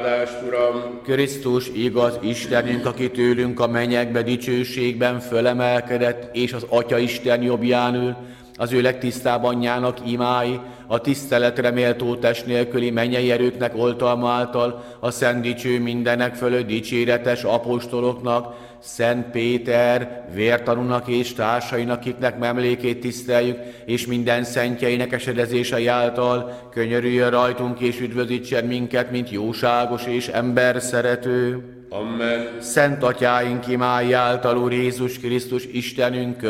Uram, Krisztus igaz Istenünk, aki tőlünk a mennyekbe dicsőségben fölemelkedett, és az Atya Isten jobbján ül, az ő legtisztább anyjának imái, a tiszteletre méltó test nélküli mennyei erőknek oltalma által, a szent dicső mindenek fölött dicséretes apostoloknak, Szent Péter, vértanúnak és társainak, akiknek emlékét tiszteljük, és minden szentjeinek esedezései által könyörüljön rajtunk és üdvözítsen minket, mint jóságos és emberszerető. amen. Szent atyáink imái által, Úr Jézus Krisztus Istenünk